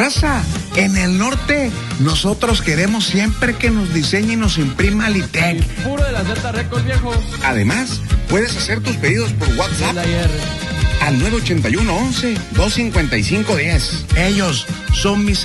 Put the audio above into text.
Raza, en el norte, nosotros queremos siempre que nos diseñe y nos imprima Litec. Puro de la Z Records, viejo. Además, puedes hacer tus pedidos por WhatsApp al 981 11 255 10. Ellos son mis